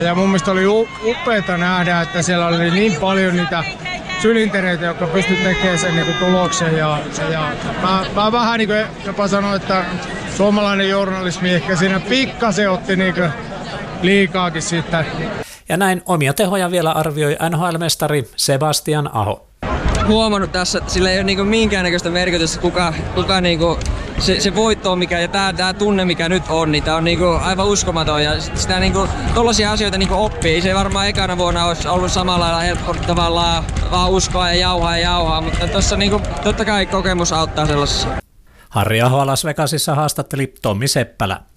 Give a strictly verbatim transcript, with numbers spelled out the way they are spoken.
Ja mun mielestä oli upeaa nähdä, että siellä oli niin paljon niitä sylintereitä, jotka pystyivät tekemään sen niin kuin tuloksen. Ja, ja mä, mä vähän niin kuin jopa sanoin, että suomalainen journalismi ehkä siinä pikkasen otti niin kuin liikaakin siitä. Ja näin omia tehoja vielä arvioi N H L-mestari Sebastian Aho. Huomannut tässä, että sillä ei ole niinku minkäännäköistä merkitystä, kuka, kuka niinku, se, se voitto on mikä, ja tää, tää tunne mikä nyt on, niin tää on niinku aivan uskomaton, ja sitä niinku, tollaisia asioita niinku oppii. Se ei varmaan ekana vuonna olisi ollut samalla lailla helppo tavallaan vaan uskoa ja jauhaa ja jauhaa, mutta tossa niinku, totta kai kokemus auttaa sellaisessa. Harri Aho Las Vegasissa haastatteli Tommi Seppälä.